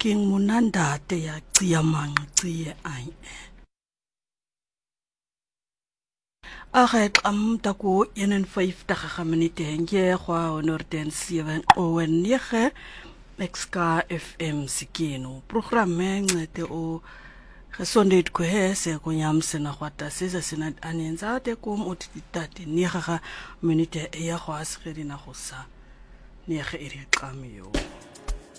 King Munandate ya Tsiye ai. Agait taku 51 minute nge kwa 107 owen 9 XK FM Sikino. Programme ngcete o gesondheid kwe se kunyamse na kwata sisa sinat anenzate kum utitati 9 minute ya kwa asgeri na khosa 9 iri qamiyo.